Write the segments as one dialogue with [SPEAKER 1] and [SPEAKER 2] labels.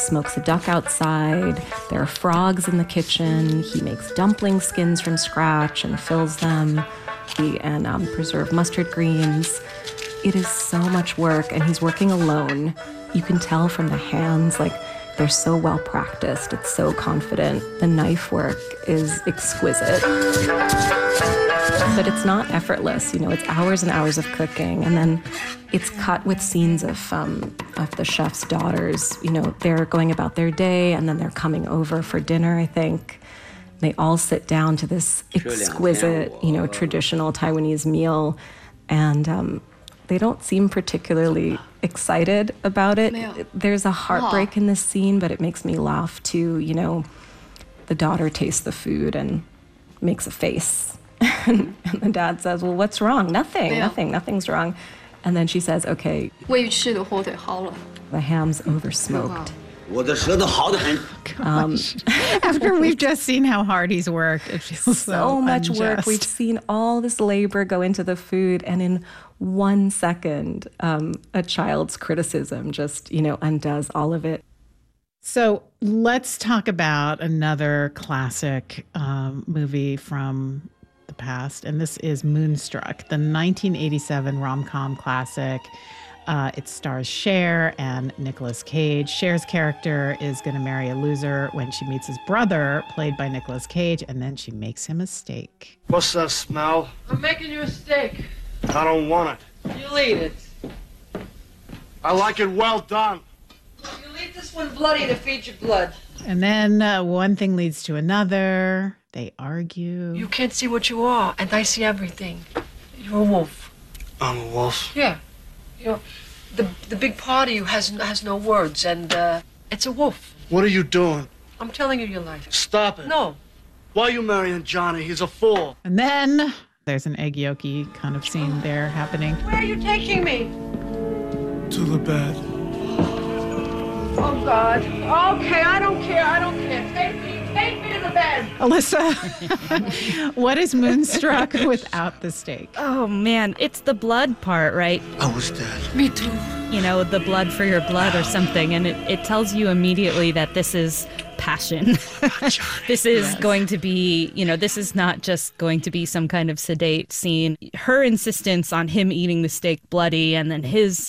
[SPEAKER 1] smokes a duck outside. There are frogs in the kitchen. He makes dumpling skins from scratch and fills them, and preserved mustard greens. It is so much work, and he's working alone. You can tell from the hands, like, they're so well practiced. It's so confident. The knife work is exquisite. But it's not effortless. It's hours and hours of cooking. And then it's cut with scenes of the chef's daughters. They're going about their day, and then they're coming over for dinner, I think. They all sit down to this exquisite, traditional Taiwanese meal. And they don't seem particularly excited about it. There's a heartbreak in this scene, but it makes me laugh too. The daughter tastes the food and makes a face. And the dad says, well, what's wrong? Nothing's wrong. And then she says, okay. The ham's over-smoked.
[SPEAKER 2] After we've just seen how hard he's worked, it feels so
[SPEAKER 1] much
[SPEAKER 2] unjust.
[SPEAKER 1] work. We've seen all this labor go into the food, and in 1 second, a child's criticism just, undoes all of it.
[SPEAKER 2] So let's talk about another classic movie from the past, and this is Moonstruck, the 1987 rom-com classic. It stars Cher and Nicolas Cage. Cher's character is going to marry a loser when she meets his brother, played by Nicolas Cage, and then she makes him a steak.
[SPEAKER 3] What's that smell?
[SPEAKER 4] I'm making you a steak.
[SPEAKER 3] I don't want it.
[SPEAKER 4] You'll eat it.
[SPEAKER 3] I like it well done.
[SPEAKER 4] You'll eat this one bloody to feed your blood.
[SPEAKER 2] And then one thing leads to another. They argue.
[SPEAKER 4] You can't see what you are, and I see everything. You're a wolf.
[SPEAKER 3] I'm a wolf?
[SPEAKER 4] Yeah. The big part of you has no words, and it's a wolf.
[SPEAKER 3] What are you doing?
[SPEAKER 4] I'm telling you your life.
[SPEAKER 3] Stop it.
[SPEAKER 4] No.
[SPEAKER 3] Why are you marrying Johnny? He's a fool.
[SPEAKER 2] And then there's an egg yolky kind of scene there happening.
[SPEAKER 4] Where are you taking me?
[SPEAKER 3] To the bed.
[SPEAKER 4] Oh, God. Okay, I don't care. Take me to the bed.
[SPEAKER 2] Alyssa, what is Moonstruck without the steak?
[SPEAKER 5] Oh, man, it's the blood part, right?
[SPEAKER 3] I was dead.
[SPEAKER 4] Me too.
[SPEAKER 5] The blood for your blood or something. And it tells you immediately that this is passion. This is going to be, this is not just going to be some kind of sedate scene. Her insistence on him eating the steak bloody, and then his,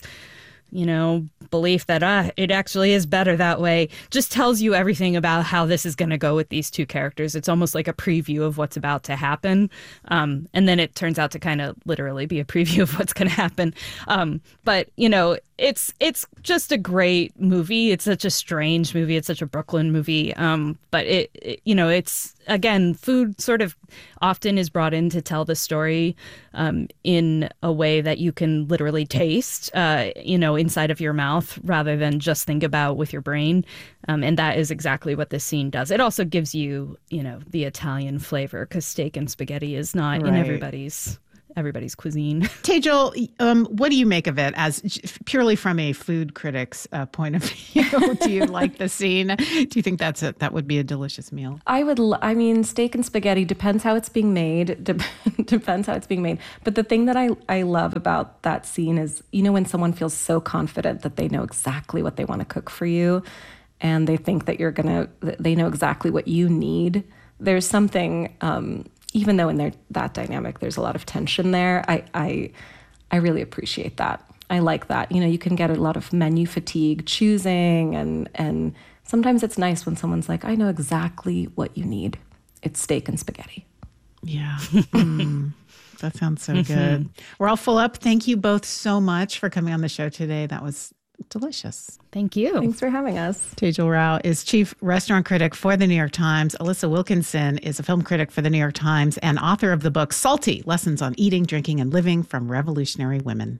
[SPEAKER 5] belief that it actually is better that way, just tells you everything about how this is going to go with these two characters. It's almost like a preview of what's about to happen. And then it turns out to kind of literally be a preview of what's going to happen. But, it's just a great movie. It's such a strange movie. It's such a Brooklyn movie. But it's, again, food sort of often is brought in to tell the story in a way that you can literally taste, inside of your mouth rather than just think about with your brain. And that is exactly what this scene does. It also gives you, the Italian flavor, because steak and spaghetti is not in everybody's cuisine.
[SPEAKER 2] Tejal, what do you make of it as purely from a food critic's point of view? Do you like the scene? Do you think that would be a delicious meal?
[SPEAKER 1] Steak and spaghetti depends how it's being made. Depends how it's being made. But the thing that I love about that scene is, when someone feels so confident that they know exactly what they want to cook for you, and they think that they know exactly what you need. There's something, even though in that dynamic, there's a lot of tension there, I really appreciate that. I like that. You can get a lot of menu fatigue choosing, and sometimes it's nice when someone's like, I know exactly what you need. It's steak and spaghetti.
[SPEAKER 2] Yeah. That sounds so good. We're all full up. Thank you both so much for coming on the show today. That was delicious.
[SPEAKER 5] Thank you.
[SPEAKER 1] Thanks for having us.
[SPEAKER 2] Tejal Rao is chief restaurant critic for the New York Times. Alyssa Wilkinson is a film critic for the New York Times and author of the book Salty: Lessons on Eating, Drinking, and Living from Revolutionary Women.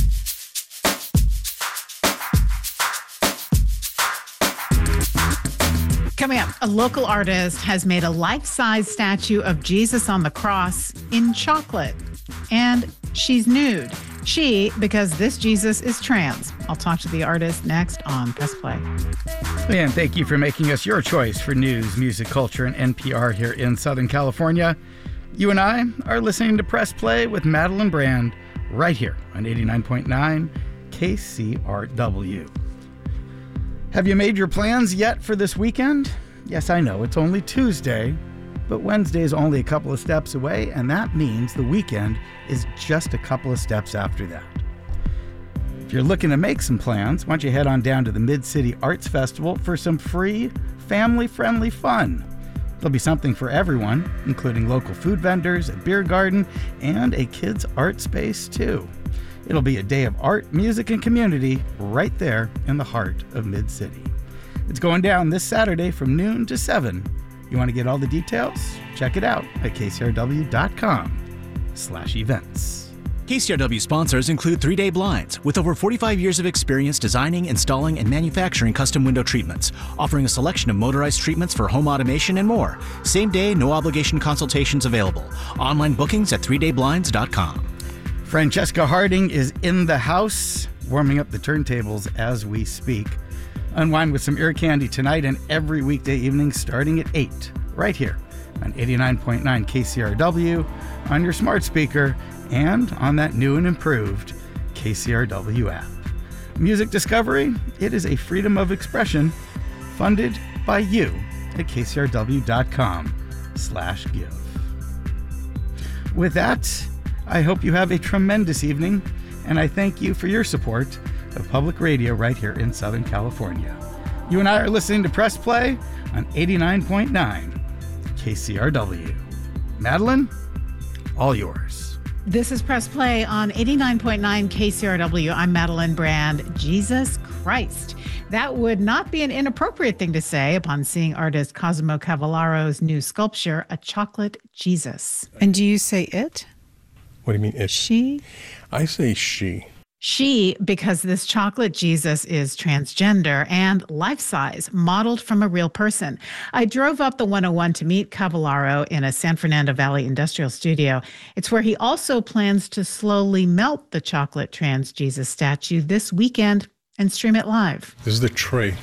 [SPEAKER 2] Coming up, a local artist has made a life-size statue of Jesus on the cross in chocolate. And she's nude. Because this Jesus is trans. I'll talk to the artist next on Press Play.
[SPEAKER 6] And thank you for making us your choice for news, music, culture, and NPR here in Southern California. You and I are listening to Press Play with Madeline Brand right here on 89.9 KCRW. Have you made your plans yet for this weekend? Yes, I know, it's only Tuesday, but Wednesday is only a couple of steps away, and that means the weekend is just a couple of steps after that. If you're looking to make some plans, why don't you head on down to the Mid-City Arts Festival for some free, family-friendly fun. There'll be something for everyone, including local food vendors, a beer garden, and a kids' art space, too. It'll be a day of art, music, and community right there in the heart of Mid-City. It's going down this Saturday from noon to 7. You want to get all the details? Check it out at kcrw.com/events.
[SPEAKER 7] KCRW sponsors include 3 Day Blinds, with over 45 years of experience designing, installing, and manufacturing custom window treatments, offering a selection of motorized treatments for home automation and more. Same day, no obligation consultations available. Online bookings at 3dayblinds.com.
[SPEAKER 6] Francesca Harding is in the house, warming up the turntables as we speak. Unwind with some ear candy tonight and every weekday evening starting at 8, right here on 89.9 KCRW, on your smart speaker, and on that new and improved KCRW app. Music discovery, it is a freedom of expression funded by you at kcrw.com/give. With that, I hope you have a tremendous evening, and I thank you for your support of public radio right here in Southern California. You and I are listening to Press Play on 89.9 KCRW. Madeline, all yours.
[SPEAKER 2] This is Press Play on 89.9 KCRW. I'm Madeline Brand. Jesus Christ. That would not be an inappropriate thing to say upon seeing artist Cosimo Cavallaro's new sculpture, A Chocolate Jesus.
[SPEAKER 8] And do you say it?
[SPEAKER 9] What do you mean it?
[SPEAKER 8] She?
[SPEAKER 9] I say she.
[SPEAKER 2] She, because this chocolate Jesus is transgender and life-size, modeled from a real person. I drove up the 101 to meet Cavallaro in a San Fernando Valley industrial studio. It's where he also plans to slowly melt the chocolate trans Jesus statue this weekend and stream it live.
[SPEAKER 9] This is the tray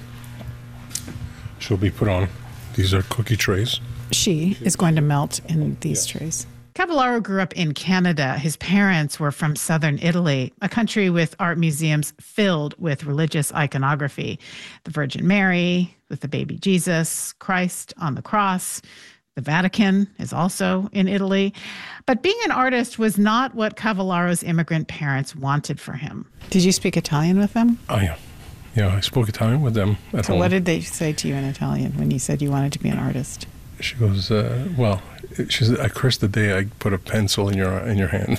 [SPEAKER 9] she'll be put on. These are cookie trays.
[SPEAKER 8] She is going to melt in these trays.
[SPEAKER 2] Cavallaro grew up in Canada. His parents were from southern Italy, a country with art museums filled with religious iconography. The Virgin Mary with the baby Jesus, Christ on the cross. The Vatican is also in Italy. But being an artist was not what Cavallaro's immigrant parents wanted for him.
[SPEAKER 8] Did you speak Italian with them?
[SPEAKER 9] Yeah, I spoke Italian with them at home.
[SPEAKER 8] So what did they say to you in Italian when you said you wanted to be an artist?
[SPEAKER 9] She goes, she said, I cursed the day I put a pencil in your hand.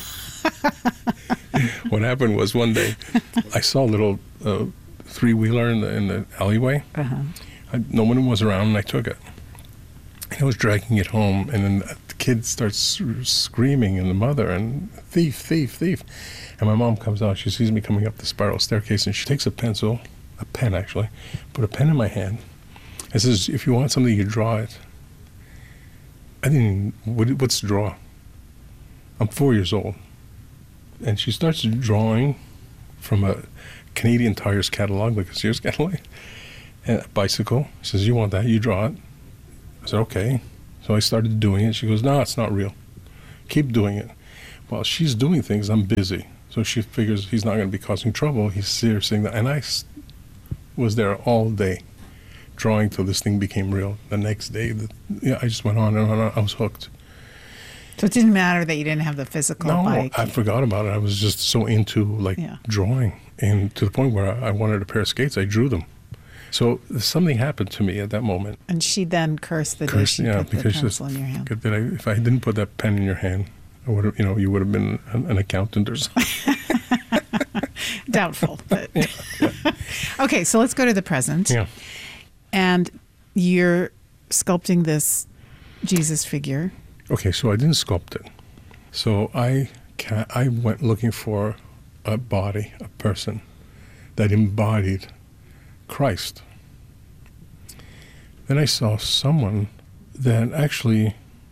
[SPEAKER 9] What happened was one day I saw a little three-wheeler in the alleyway. Uh-huh. No one was around, and I took it. And I was dragging it home, and then the kid starts screaming, and the mother, and thief, thief, thief. And my mom comes out. She sees me coming up the spiral staircase, and she takes a pen actually, put a pen in my hand, and says, if you want something, you draw it. I didn't even, what's draw? I'm 4 years old. And she starts drawing from a Canadian Tires catalog, like a Sears catalog, and a bicycle. She says, you want that? You draw it. I said, okay. So I started doing it. She goes, no, it's not real. Keep doing it. While she's doing things, I'm busy. So she figures he's not going to be causing trouble. He's serious that. And I was there all day, drawing till this thing became real. The next day, I just went on and on. I was hooked.
[SPEAKER 8] So it didn't matter that you didn't have the physical bike?
[SPEAKER 9] No, I forgot about it. I was just so into drawing. And to the point where I wanted a pair of skates, I drew them. So something happened to me at that moment.
[SPEAKER 8] And she then cursed the day she put the pencil in your hand.
[SPEAKER 9] If I didn't put that pen in your hand, I would have, you would have been an accountant or something.
[SPEAKER 8] Doubtful. But Okay, so let's go to the present.
[SPEAKER 9] Yeah.
[SPEAKER 8] And you're sculpting this Jesus figure.
[SPEAKER 9] Okay, so I didn't sculpt it. So I went looking for a body, a person that embodied Christ. Then I saw someone that actually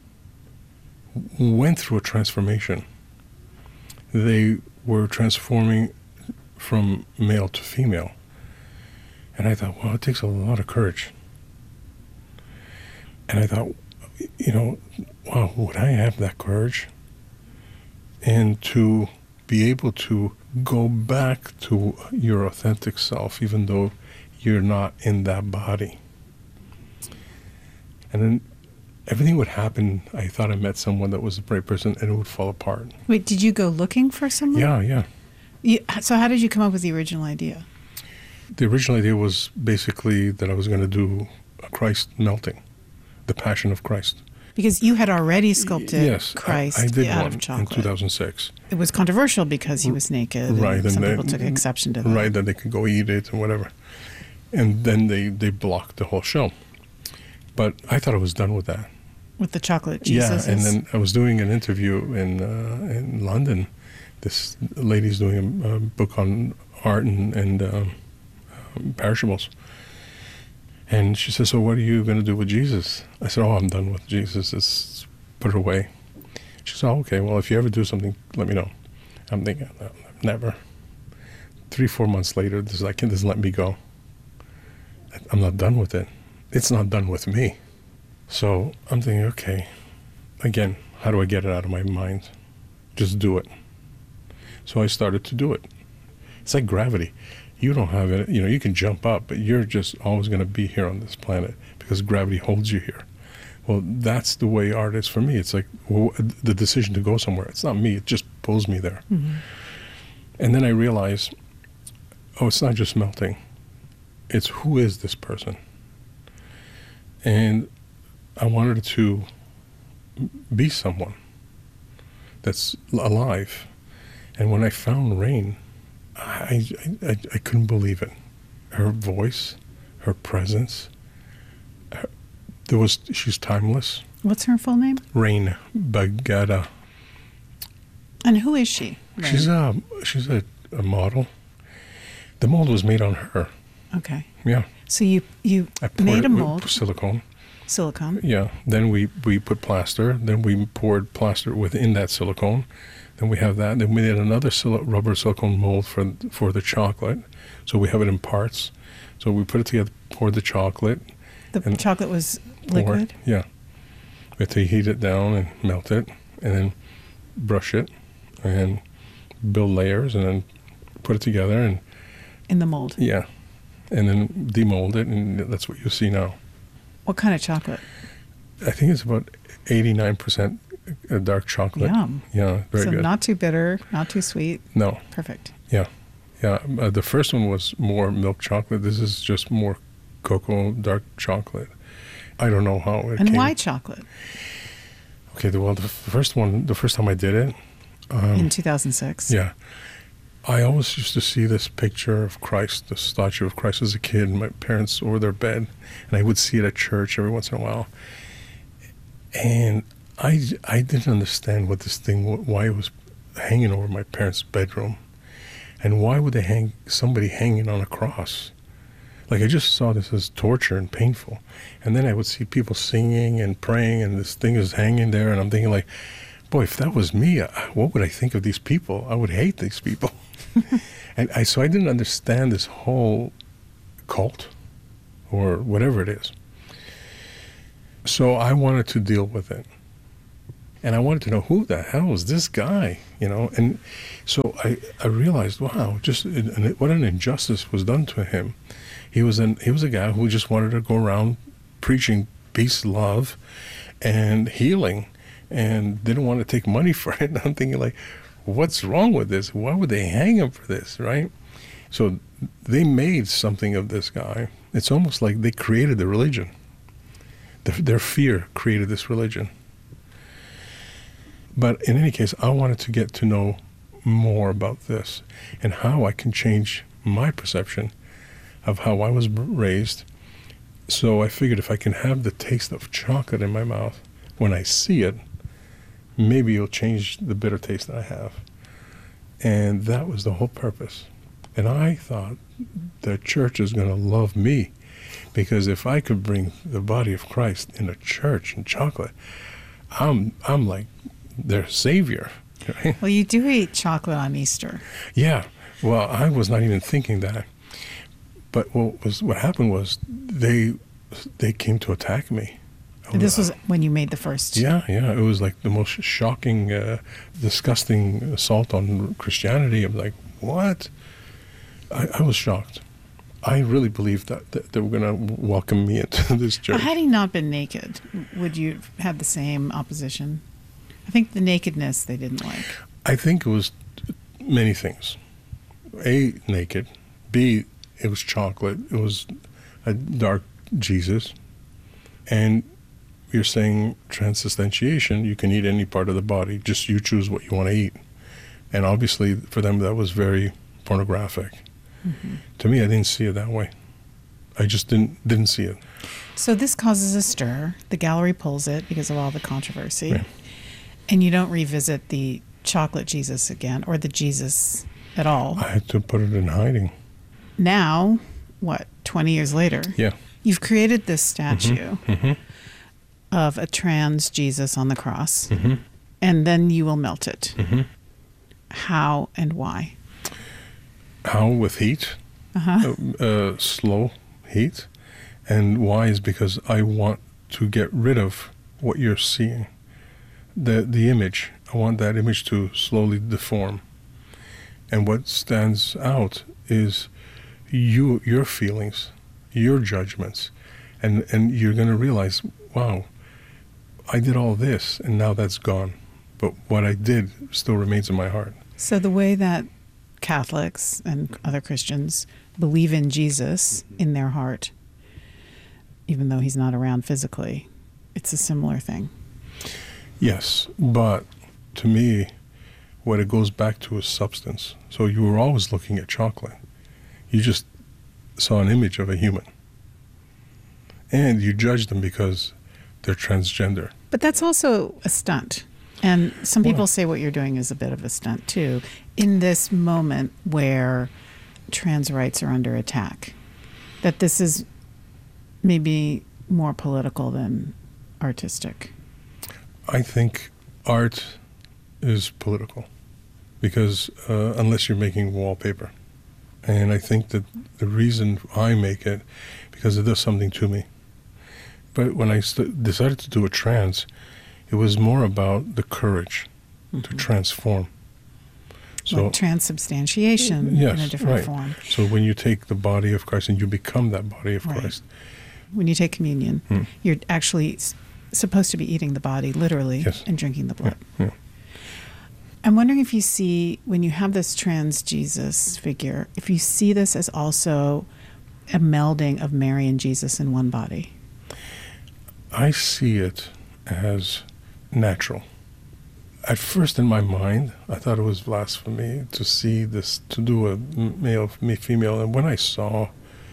[SPEAKER 9] went through a transformation. They were transforming from male to female. And I thought, well, it takes a lot of courage. And I thought, wow, would I have that courage? And to be able to go back to your authentic self, even though you're not in that body. And then everything would happen. I thought I met someone that was the right person, and it would fall apart.
[SPEAKER 8] Wait, did you go looking for someone?
[SPEAKER 9] Yeah.
[SPEAKER 8] So how did you come up with the original idea?
[SPEAKER 9] The original idea was basically that I was going to do a Christ melting, the Passion of Christ.
[SPEAKER 8] Because you had already sculpted Christ
[SPEAKER 9] I did
[SPEAKER 8] out
[SPEAKER 9] one
[SPEAKER 8] of chocolate.
[SPEAKER 9] in 2006.
[SPEAKER 8] It was controversial because he was naked.
[SPEAKER 9] Right.
[SPEAKER 8] And some people took exception to that.
[SPEAKER 9] Right, that they could go eat it and whatever. And then they blocked the whole show. But I thought I was done with that.
[SPEAKER 8] With the chocolate Jesus.
[SPEAKER 9] Yeah, and then I was doing an interview in London. This lady's doing a book on art and perishables. And she says, so what are you going to do with Jesus? I said, I'm done with Jesus. Let's put it away. She said, okay, well, if you ever do something, let me know. I'm thinking, no, never. 3-4 months later, this doesn't let me go. I'm not done with it. It's not done with me. So I'm thinking, okay, again, how do I get it out of my mind? Just do it. So I started to do it. It's like gravity. You don't have it, you can jump up, but you're just always going to be here on this planet because gravity holds you here. Well, that's the way art is for me. It's like the decision to go somewhere. It's not me. It just pulls me there. Mm-hmm. And then I realized, it's not just melting. It's who is this person? And I wanted to be someone that's alive. And when I found Rain, I couldn't believe it. Her voice, her presence, she's timeless.
[SPEAKER 8] What's her full name?
[SPEAKER 9] Rain Bagada.
[SPEAKER 8] And who is she? Rain?
[SPEAKER 9] She's a model. The mold was made on her.
[SPEAKER 8] Okay.
[SPEAKER 9] Yeah.
[SPEAKER 8] So you made a mold.
[SPEAKER 9] Silicone.
[SPEAKER 8] Silicone.
[SPEAKER 9] Yeah. Then we put plaster. Then we poured plaster within that silicone. Then we have that. Then we did another rubber silicone mold for the chocolate. So we have it in parts. So we put it together, poured the chocolate.
[SPEAKER 8] The chocolate was liquid?
[SPEAKER 9] Yeah. We have to heat it down and melt it, and then brush it, and build layers, and then put it together. And
[SPEAKER 8] in the mold?
[SPEAKER 9] Yeah. And then demold it, and that's what you see now.
[SPEAKER 8] What kind of chocolate?
[SPEAKER 9] I think it's about 89% dark chocolate.
[SPEAKER 8] Yum.
[SPEAKER 9] Yeah, very good.
[SPEAKER 8] So not too bitter, not too sweet.
[SPEAKER 9] No.
[SPEAKER 8] Perfect.
[SPEAKER 9] Yeah. The first one was more milk chocolate. This is just more cocoa dark chocolate. I don't know how it
[SPEAKER 8] And
[SPEAKER 9] came.
[SPEAKER 8] why chocolate?
[SPEAKER 9] Okay, the first time I did it.
[SPEAKER 8] In 2006?
[SPEAKER 9] Yeah. I always used to see this picture of Christ, the statue of Christ as a kid, in my parents over their bed, and I would see it at church every once in a while. And I didn't understand what this thing, why it was hanging over my parents' bedroom, and why would they hang somebody hanging on a cross? Like, I just saw this as torture and painful. And then I would see people singing and praying, and this thing is hanging there, and I'm thinking, like, boy, if that was me, what would I think of these people? I would hate these people. And so I didn't understand this whole cult or whatever it is. So I wanted to deal with it. And I wanted to know, who the hell is this guy? And so I realized, wow, what an injustice was done to him. He was a guy who just wanted to go around preaching peace, love, and healing, and didn't want to take money for it. And I'm thinking, like, what's wrong with this? Why would they hang him for this, right? So they made something of this guy. It's almost like they created the religion. Their fear created this religion. But in any case, I wanted to get to know more about this and how I can change my perception of how I was raised. So I figured if I can have the taste of chocolate in my mouth when I see it, maybe it'll change the bitter taste that I have. And that was the whole purpose. And I thought the church is going to love me, because if I could bring the body of Christ in a church and chocolate, I'm like their savior. Right?
[SPEAKER 8] Well, you do eat chocolate on Easter.
[SPEAKER 9] Yeah. Well, I was not even thinking that. But what happened was they came to attack me.
[SPEAKER 8] And this was when you made the first.
[SPEAKER 9] Yeah. It was like the most shocking, disgusting assault on Christianity. I'm like, what? I was shocked. I really believed that they were going to welcome me into this church.
[SPEAKER 2] But had he not been naked, would you have the same opposition? I think the nakedness they didn't like.
[SPEAKER 9] I think it was many things. A, naked. B, it was chocolate. It was a dark Jesus. And you're saying transubstantiation, you can eat any part of the body, just you choose what you want to eat. And obviously for them that was very pornographic. Mm-hmm. To me, I didn't see it that way. I just didn't see it.
[SPEAKER 2] So this causes a stir. The gallery pulls it because of all the controversy.
[SPEAKER 9] Yeah.
[SPEAKER 2] And you don't revisit the chocolate Jesus again, or the Jesus at all.
[SPEAKER 9] I had to put it in hiding.
[SPEAKER 2] Now, 20 years later?
[SPEAKER 9] Yeah.
[SPEAKER 2] You've created this statue of a trans Jesus on the cross, and then you will melt it. How and why?
[SPEAKER 9] How? With heat. Slow heat. And why is because I want to get rid of what you're seeing. The image. I want that image to slowly deform. And what stands out is your feelings, your judgments. And you're going to realize, wow, I did all this and now that's gone. But what I did still remains in my heart.
[SPEAKER 2] So the way that Catholics and other Christians believe in Jesus in their heart, even though he's not around physically, it's a similar thing.
[SPEAKER 9] Yes, but to me, what it goes back to is substance. So you were always looking at chocolate. You just saw an image of a human. And you judged them because they're transgender.
[SPEAKER 2] But that's also a stunt. And some people say what you're doing is a bit of a stunt, too, in this moment where trans rights are under attack. That this is maybe more political than artistic.
[SPEAKER 9] I think art is political because unless you're making wallpaper. And I think that the reason I make it, because it does something to me. But when I decided to do a trans, it was more about the courage to transform. So
[SPEAKER 2] like transubstantiation in a different form.
[SPEAKER 9] So when you take the body of Christ and you become that body of Christ.
[SPEAKER 2] When you take communion, you're actually supposed to be eating the body, literally, and drinking the blood.
[SPEAKER 9] Yeah.
[SPEAKER 2] I'm wondering if you see, when you have this trans Jesus figure, if you see this as also a melding of Mary and Jesus in one body.
[SPEAKER 9] I see it as natural. At first in my mind, I thought it was blasphemy to see this, to do a male, female. And when I saw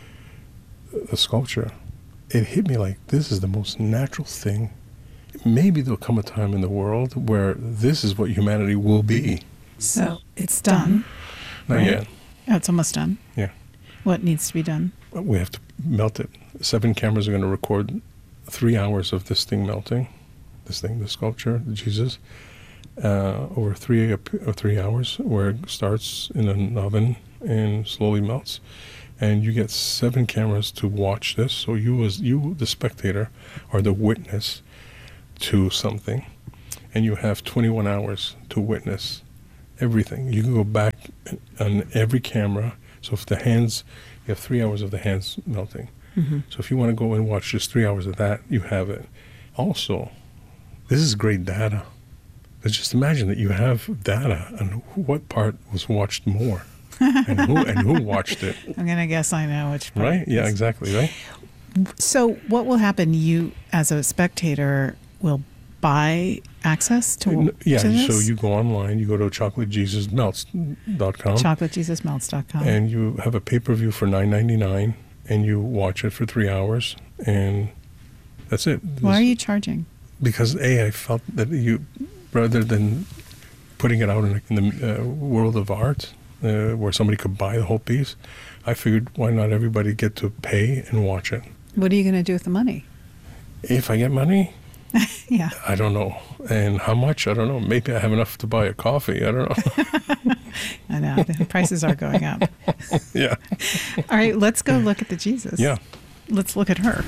[SPEAKER 9] the sculpture, it hit me like, this is the most natural thing. Maybe there'll come a time in the world where this is what humanity will be.
[SPEAKER 2] So it's done.
[SPEAKER 9] Not yet.
[SPEAKER 2] Oh, it's almost done.
[SPEAKER 9] Yeah.
[SPEAKER 2] What needs to be done?
[SPEAKER 9] We have to melt it. 7 cameras are going to record 3 hours of this thing melting. The sculpture, the Jesus, over 3 hours, where it starts in an oven and slowly melts. And you get 7 cameras to watch this. So you, the spectator, are the witness to something. And you have 21 hours to witness everything. You can go back on every camera. So if the hands, you have 3 hours of the hands melting. So if you want to go and watch just 3 hours of that, you have it. Also, this is great data. But just imagine that you have data on what part was watched more. and who watched it.
[SPEAKER 2] I'm going to guess I know which part.
[SPEAKER 9] Right? Yeah, exactly, right?
[SPEAKER 2] So what will happen? You, as a spectator, will buy access to this?
[SPEAKER 9] So you go online, you go to chocolatejesusmelts.com.
[SPEAKER 2] chocolatejesusmelts.com.
[SPEAKER 9] And you have a pay-per-view for $9.99, and you watch it for 3 hours, and that's it.
[SPEAKER 2] Why are you charging?
[SPEAKER 9] Because, I felt that you, rather than putting it out in the world of art, where somebody could buy the whole piece, I figured why not everybody get to pay and watch it.
[SPEAKER 2] What are you going to do with the money?
[SPEAKER 9] If I get money?
[SPEAKER 2] Yeah.
[SPEAKER 9] I don't know. And how much? I don't know. Maybe I have enough to buy a coffee. I don't know.
[SPEAKER 2] I know. The prices are going up.
[SPEAKER 9] Yeah.
[SPEAKER 2] All right, let's go look at the Jesus.
[SPEAKER 9] Yeah.
[SPEAKER 2] Let's look at her.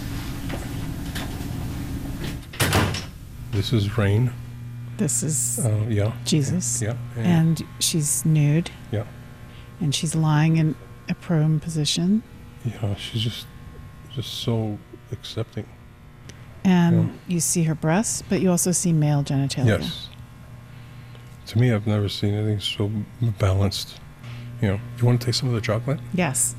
[SPEAKER 9] This is Rain.
[SPEAKER 2] This is Jesus.
[SPEAKER 9] Yeah.
[SPEAKER 2] And she's nude.
[SPEAKER 9] Yeah.
[SPEAKER 2] And she's lying in a prone position.
[SPEAKER 9] she's just so accepting.
[SPEAKER 8] And you see her breasts, but you also see male genitalia.
[SPEAKER 9] Yes. To me, I've never seen anything so balanced. You want to taste some of the chocolate?
[SPEAKER 8] Yes.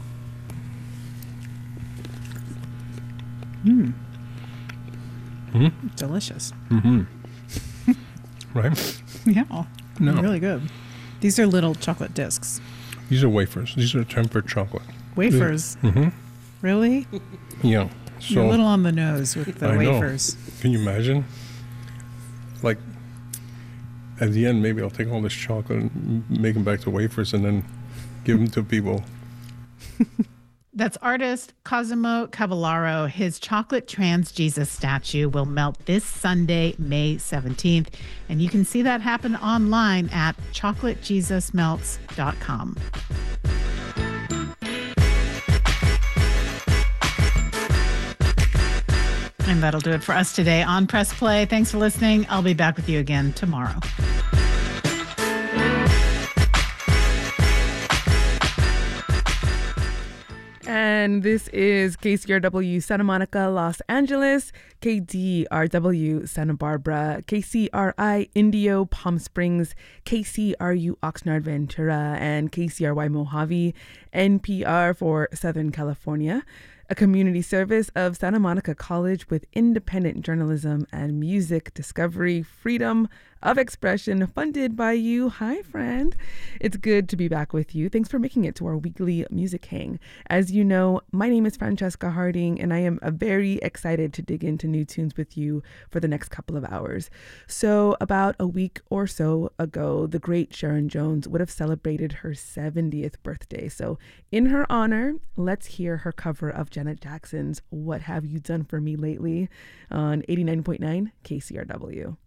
[SPEAKER 8] Delicious.
[SPEAKER 9] Right?
[SPEAKER 8] Yeah.
[SPEAKER 9] No.
[SPEAKER 8] Really good. These are little chocolate discs.
[SPEAKER 9] These are wafers. These are tempered chocolate.
[SPEAKER 8] Wafers? Really?
[SPEAKER 9] Yeah.
[SPEAKER 8] You're a little on the nose with the wafers.
[SPEAKER 9] Can you imagine? Like, at the end, maybe I'll take all this chocolate and make them back to wafers and then give them to people.
[SPEAKER 2] That's artist Cosimo Cavallaro. His chocolate trans Jesus statue will melt this Sunday, May 17th. And you can see that happen online at chocolatejesusmelts.com. And that'll do it for us today on Press Play. Thanks for listening. I'll be back with you again tomorrow.
[SPEAKER 10] And this is KCRW Santa Monica, Los Angeles, KDRW Santa Barbara, KCRI Indio, Palm Springs, KCRU Oxnard, Ventura, and KCRY Mojave, NPR for Southern California, a community service of Santa Monica College with independent journalism and music discovery, freedom of expression, funded by you. Hi, friend. It's good to be back with you. Thanks for making it to our weekly music hang. As you know, my name is Francesca Harding, and I am very excited to dig into new tunes with you for the next couple of hours. So about a week or so ago, the great Sharon Jones would have celebrated her 70th birthday. So in her honor, let's hear her cover of Janet Jackson's What Have You Done For Me Lately on 89.9 KCRW.